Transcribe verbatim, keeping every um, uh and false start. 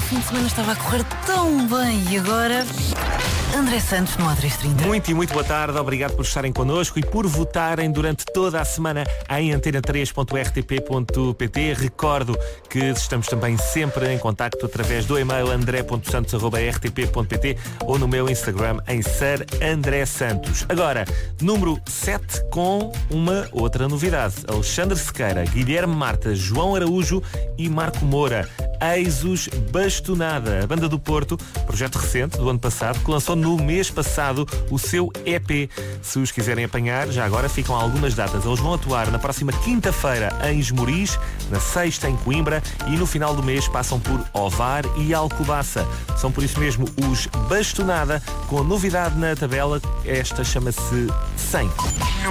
fim de semana estava a correr tão bem e agora... André Santos no A trezentos e trinta. Muito e muito boa tarde, obrigado por estarem connosco e por votarem durante toda a semana em antena três ponto r t p ponto p t. Recordo que estamos também sempre em contacto através do e-mail andré ponto santos arroba r t p ponto p t ou no meu Instagram em Sir André Santos. Agora, número sete com uma outra novidade. Alexandre Sequeira, Guilherme Marta, João Araújo e Marco Moura. Eis-os Bastonada, a banda do Porto, projeto recente do ano passado, que lançou no mês passado o seu E P. Se os quiserem apanhar, já agora ficam algumas datas. Eles vão atuar na próxima quinta-feira em Esmoriz, na sexta em Coimbra e no final do mês passam por Ovar e Alcobaça. São por isso mesmo os Bastonada, com novidade na tabela, esta chama-se cem.